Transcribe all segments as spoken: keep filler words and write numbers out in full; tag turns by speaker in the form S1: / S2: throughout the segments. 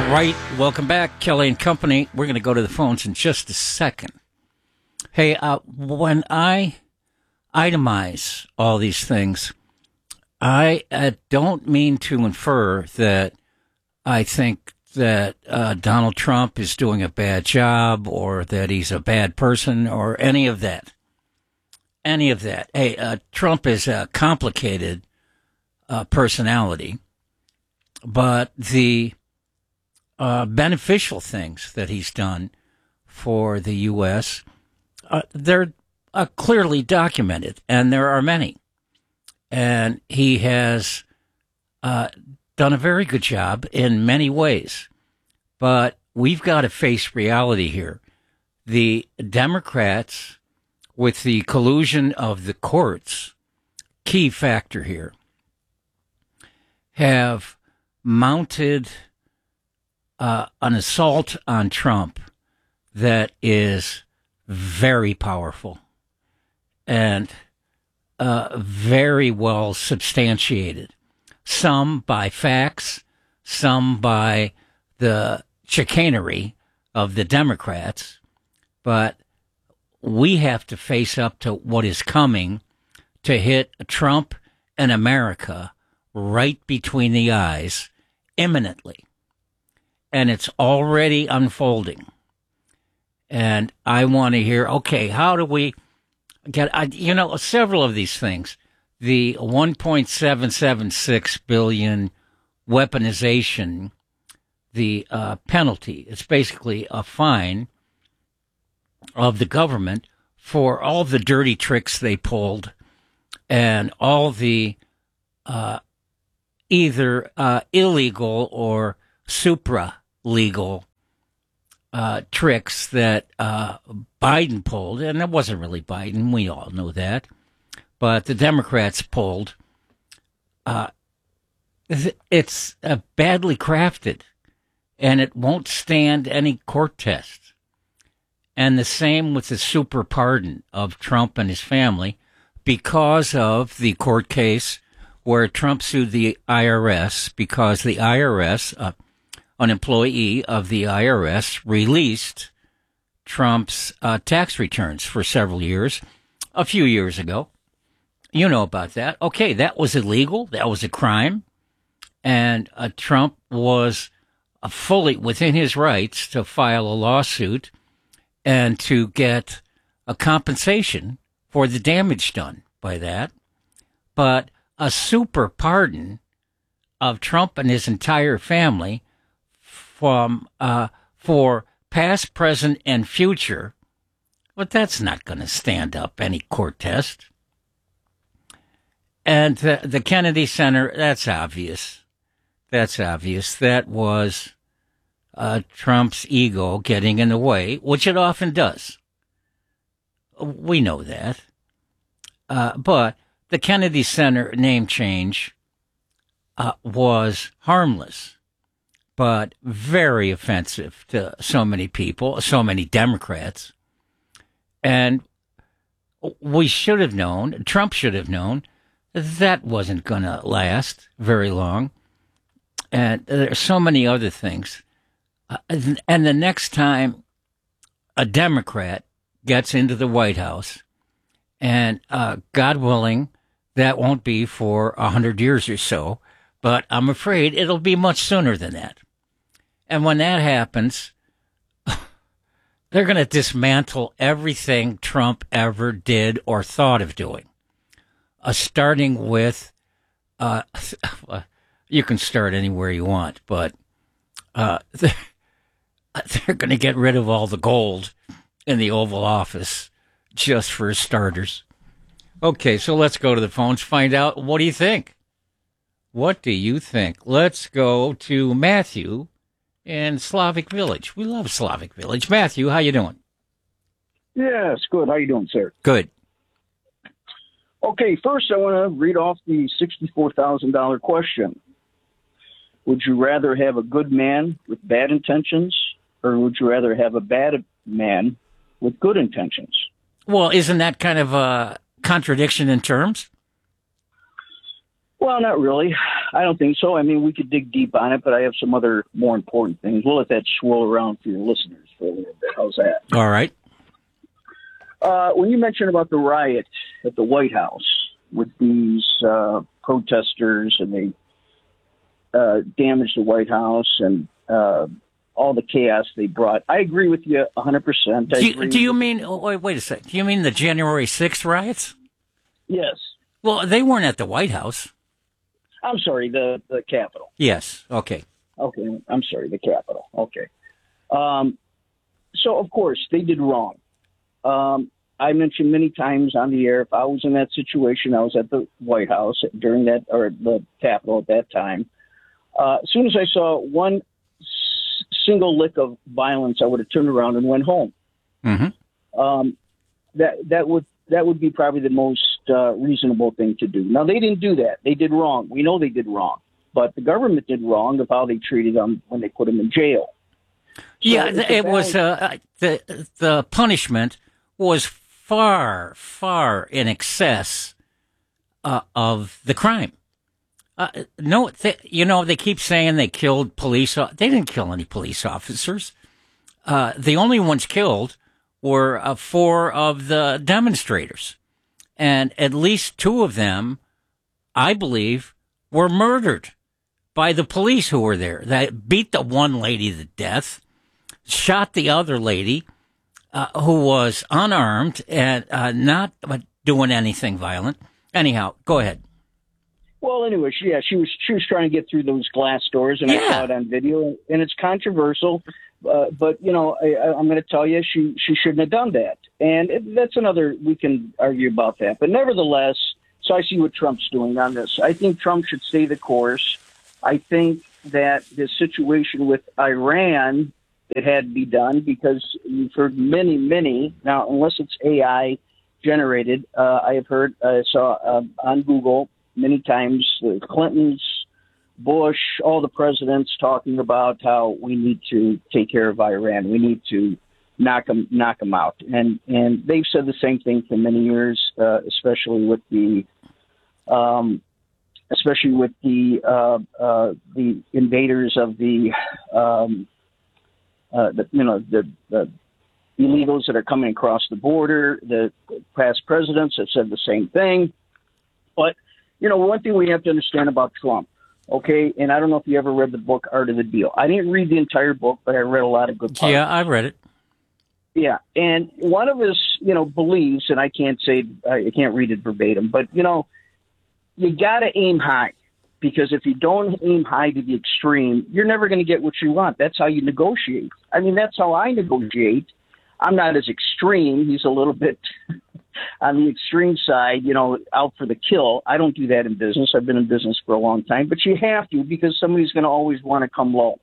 S1: right. Welcome back, Kelly and Company. We're going to go to the phones in just a second. Hey, uh, when I itemize all these things, I uh, don't mean to infer that I think that uh, Donald Trump is doing a bad job or that he's a bad person or any of that. Any of that. Hey, uh, Trump is a complicated uh, personality, but the uh, beneficial things that he's done for the U S, uh, they're uh, clearly documented, and there are many. And he has uh, done a very good job in many ways. But we've got to face reality here. The Democrats, with the collusion of the courts, key factor here, have mounted uh, an assault on Trump that is very powerful and uh, very well substantiated. Some by facts, some by the chicanery of the Democrats, but we have to face up to what is coming to hit Trump and America right between the eyes imminently. And it's already unfolding. And I want to hear, okay, how do we get, I, you know, several of these things, the one point seven seven six billion weaponization, the uh, penalty, it's basically a fine of the government for all the dirty tricks they pulled and all the uh, either uh, illegal or supra-legal uh, tricks that uh, Biden pulled. And it wasn't really Biden, we all know that. But the Democrats pulled. Uh, it's uh, badly crafted, and it won't stand any court test. And the same with the super pardon of Trump and his family because of the court case where Trump sued the I R S because the I R S, uh, an employee of the I R S, released Trump's uh, tax returns for several years, a few years ago. You know about that. Okay, that was illegal. That was a crime. And uh, Trump was uh, fully within his rights to file a lawsuit and to get a compensation for the damage done by that. But a super pardon of Trump and his entire family from uh, for past, present, and future, but that's not going to stand up any court test. And the, the Kennedy Center, that's obvious. That's obvious. That was uh, Trump's ego getting in the way, which it often does. We know that. Uh, but the Kennedy Center name change uh, was harmless, but very offensive to so many people, so many Democrats. And we should have known, Trump should have known, that wasn't going to last very long. And there are so many other things. Uh, and the next time a Democrat gets into the White House, and uh, God willing, that won't be for a hundred years or so, but I'm afraid it'll be much sooner than that. And when that happens, they're going to dismantle everything Trump ever did or thought of doing. Uh, starting with, uh, you can start anywhere you want, but uh, they're, they're going to get rid of all the gold in the Oval Office, just for starters. Okay, so let's go to the phones, find out, what do you think? What do you think? Let's go to Matthew in Slavic Village. We love Slavic Village. Matthew, how you doing?
S2: Yes, good. How you doing, sir?
S1: Good.
S2: Okay, first I want to read off the sixty-four thousand dollars question. Would you rather have a good man with bad intentions, or would you rather have a bad man with good intentions?
S1: Well, isn't that kind of a contradiction in terms?
S2: Well, not really. I don't think so. I mean, we could dig deep on it, but I have some other more important things. We'll let that swirl around for your listeners for a little bit. How's that?
S1: All right.
S2: Uh, when you mentioned about the riot at the White House with these uh, protesters and they uh, damaged the White House and uh, all the chaos they brought, I agree with you one hundred percent.
S1: Do you, do you mean, oh, wait, wait a second, do you mean the January sixth riots?
S2: Yes.
S1: Well, they weren't at the White House.
S2: I'm sorry, the, the Capitol.
S1: Yes, okay.
S2: Okay, I'm sorry, the Capitol. Okay. Um, so, of course, they did wrong. Um, I mentioned many times on the air, if I was in that situation, I was at the White House during that, or the Capitol at that time. Uh, as soon as I saw one s- single lick of violence, I would have turned around and went home.
S1: Mm-hmm.
S2: Um, that that would that would be probably the most uh, reasonable thing to do. Now, they didn't do that. They did wrong. We know they did wrong. But the government did wrong of how they treated them when they put them in jail. So
S1: yeah, it, it was uh, the the punishment was far, far in excess uh, of the crime. Uh, no, th- you know, they keep saying they killed police. They didn't kill any police officers. Uh, the only ones killed were uh, four of the demonstrators. And at least two of them, I believe, were murdered by the police who were there. They beat the one lady to death, shot the other lady, uh, who was unarmed and uh, not doing anything violent. Anyhow, go ahead.
S2: Well, anyway, she, yeah, she was she was trying to get through those glass doors, and
S1: yeah.
S2: I saw it on video, and it's controversial. Uh, but you know, I, I'm going to tell you, she she shouldn't have done that, and it, that's another. We can argue about that, but nevertheless, so I see what Trump's doing on this. I think Trump should stay the course. I think that the situation with Iran, it had to be done because you've heard many, many now, unless it's A I generated. Uh, I have heard, I uh, saw uh, on Google many times the Clintons, Bush, all the presidents talking about how we need to take care of Iran. We need to knock them, knock them out. And, and they've said the same thing for many years, uh, especially with the, um, especially with the, uh, uh, the invaders of the, um, uh, the, you know, the, the illegals that are coming across the border. The past presidents have said the same thing. But, you know, one thing we have to understand about Trump, okay, and I don't know if you ever read the book Art of the Deal. I didn't read the entire book, but I read a lot of good parts.
S1: Yeah, I read it.
S2: Yeah, and one of his, you know, beliefs, and I can't say, I can't read it verbatim, but, you know, you got to aim high, because if you don't aim high to the extreme, you're never going to get what you want. That's how you negotiate. I mean, that's how I negotiate. I'm not as extreme. He's a little bit on the extreme side, you know, out for the kill. I don't do that in business. I've been in business for a long time, but you have to, because somebody's going to always want to come low.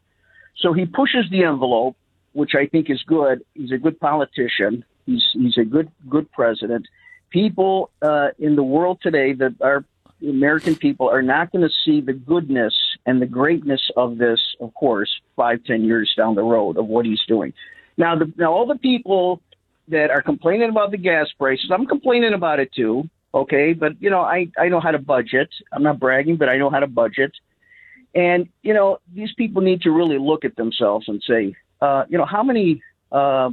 S2: So he pushes the envelope, which I think is good. He's a good politician. He's he's a good good president. People uh, in the world today that are American people are not going to see the goodness and the greatness of this, of course, five, ten years down the road of what he's doing. Now, the, now all the people that are complaining about the gas prices, I'm complaining about it too, okay? But, you know, I, I know how to budget. I'm not bragging, but I know how to budget. And, you know, these people need to really look at themselves and say, uh, you know, how many uh,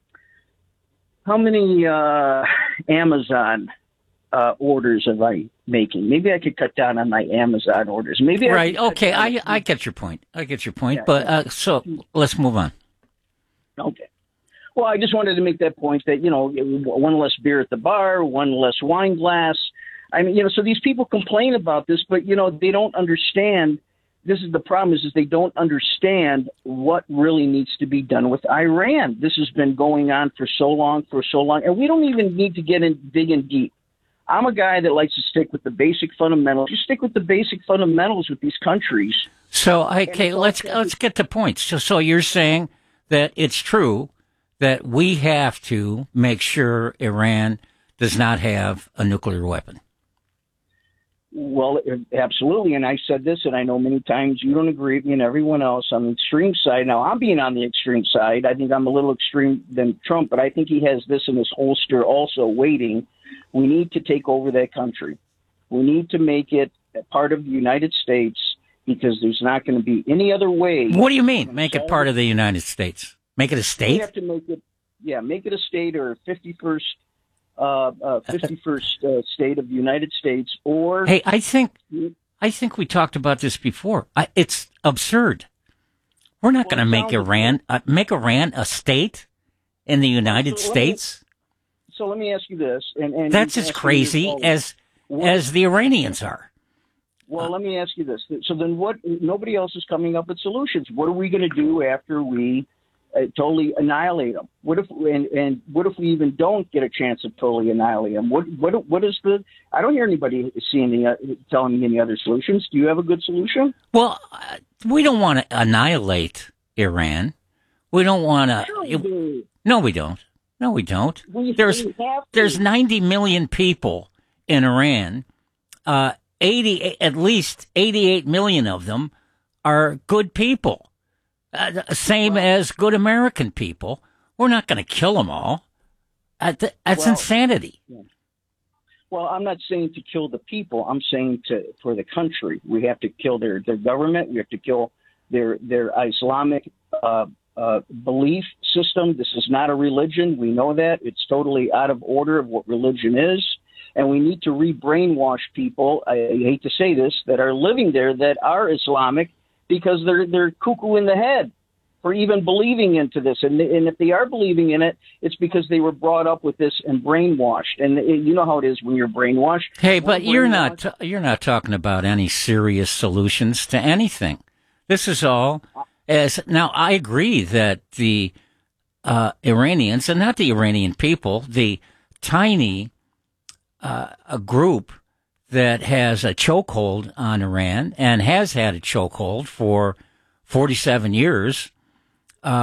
S2: how many uh, Amazon uh, orders am I making? Maybe I could cut down on my Amazon orders. Maybe
S1: right.
S2: I
S1: Okay. I I get your point. I get your point.
S2: Yeah.
S1: But uh, so let's move on.
S2: Okay. Well, I just wanted to make that point that, you know, one less beer at the bar, one less wine glass. I mean, you know, so these people complain about this, but, you know, they don't understand. This is the problem is, is they don't understand what really needs to be done with Iran. This has been going on for so long, for so long, and we don't even need to get in, dig in deep. I'm a guy that likes to stick with the basic fundamentals. You stick with the basic fundamentals with these countries.
S1: So, okay, let's let's get to points. So, so you're saying that it's true that we have to make sure Iran does not have a nuclear weapon.
S2: Well, absolutely. And I said this, and I know many times you don't agree with me and everyone else on the extreme side. Now, I'm being on the extreme side. I think I'm a little extreme than Trump, but I think he has this in his holster also waiting. We need to take over that country. We need to make it a part of the United States because there's not going to be any other way.
S1: What do you mean? Make it part of the United States? Make it a state?
S2: We have to make it, yeah, make it a state or a fifty-first, uh, uh, fifty-first uh, state of the United States. Or
S1: hey, I think I think we talked about this before. I, it's absurd. We're not well, going to make Iran uh, make Iran a state in the United so States.
S2: Me, so let me ask you this, and, and
S1: that's as crazy as what, as the Iranians are.
S2: Well, uh, let me ask you this. So then, what? Nobody else is coming up with solutions. What are we going to do after we uh, totally annihilate them? What if and, and what if we even don't get a chance of totally annihilating them? What what what is the? I don't hear anybody seeing the, uh, telling me any other solutions. Do you have a good solution?
S1: Well, uh, we don't want to annihilate Iran. We don't want to.
S2: Sure we do.
S1: No, we don't. No, we don't.
S2: We,
S1: there's
S2: we have
S1: there's ninety million people in Iran. Uh, eighty at least eighty-eight million of them are good people. Uh, same well, as good American people. We're not going to kill them all. Uh, th- that's
S2: well,
S1: insanity.
S2: Yeah. Well, I'm not saying to kill the people. I'm saying to for the country. We have to kill their, their government. We have to kill their their Islamic uh, uh, belief system. This is not a religion. We know that. It's totally out of order of what religion is. And we need to re-brainwash people, I hate to say this, that are living there that are Islamic because they're they're cuckoo in the head for even believing into this. And, and if they are believing in it, it's because they were brought up with this and brainwashed. And you know how it is when you're brainwashed.
S1: Hey, but you're not you're not talking about any serious solutions to anything. This is all as now. I agree that the uh, Iranians, and not the Iranian people, the tiny uh, a group that has a chokehold on Iran and has had a chokehold for forty-seven years,